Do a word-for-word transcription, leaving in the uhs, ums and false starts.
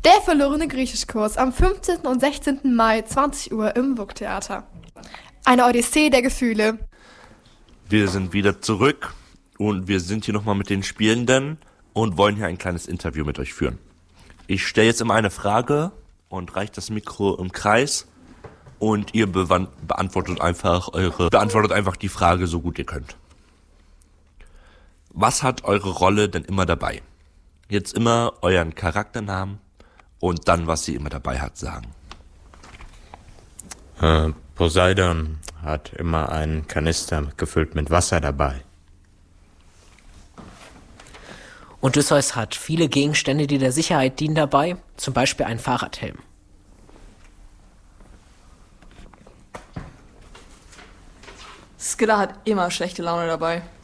Der verlorene Griechischkurs am fünfzehnten und sechzehnten Mai, zwanzig Uhr im W U K-Theater. Eine Odyssee der Gefühle. Wir sind wieder zurück und wir sind hier nochmal mit den Spielenden und wollen hier ein kleines Interview mit euch führen. Ich stelle jetzt immer eine Frage und reiche das Mikro im Kreis und ihr bewan- beantwortet einfach eure beantwortet einfach die Frage so gut ihr könnt. Was hat eure Rolle denn immer dabei? Jetzt immer euren Charakternamen und dann, was sie immer dabei hat, sagen. Äh, Poseidon hat immer einen Kanister gefüllt mit Wasser dabei. Odysseus hat viele Gegenstände, die der Sicherheit dienen, dabei, zum Beispiel einen Fahrradhelm. Skilla hat immer schlechte Laune dabei.